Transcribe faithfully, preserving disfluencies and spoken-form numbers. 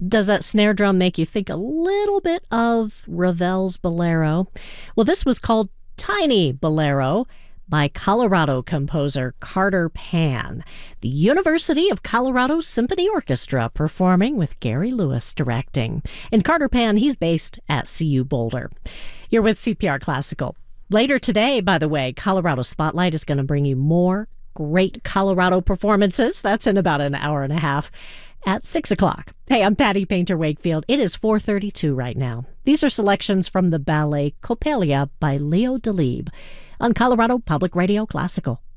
Does that snare drum make you think a little bit of Ravel's Bolero? Well, this was called Tiny Bolero by Colorado composer Carter Pan. The University of Colorado Symphony Orchestra performing with Gary Lewis directing. And Carter Pan, he's based at C U Boulder. You're with C P R Classical. Later today, by the way, Colorado Spotlight is going to bring you more great Colorado performances. That's in about an hour and a half at six o'clock. Hey, I'm Patty Painter Wakefield. It is four thirty-two right now. These are selections from the ballet Coppelia by Leo Delibes on Colorado Public Radio Classical.